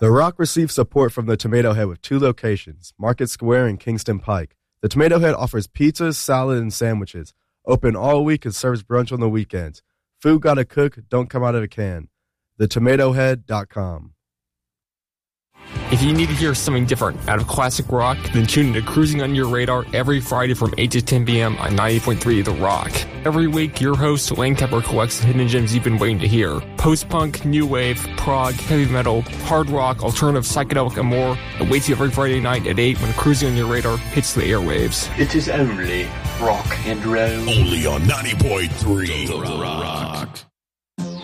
The Rock receives support from the Tomato Head with 2 locations, Market Square and Kingston Pike. The Tomato Head offers pizzas, salad, and sandwiches. Open all week and serves brunch on the weekends. Food gotta cook, don't come out of a can. TheTomatoHead.com. If you need to hear something different out of classic rock, then tune into Cruising on Your Radar every Friday from 8 to 10 p.m. on 90.3 The Rock. Every week, your host, Lane Tepper, collects the hidden gems you've been waiting to hear. Post-punk, new wave, prog, heavy metal, hard rock, alternative, psychedelic, and more. It waits you every Friday night at 8 when Cruising on Your Radar hits the airwaves. It is only rock and roll. Only on 90.3 The Rock.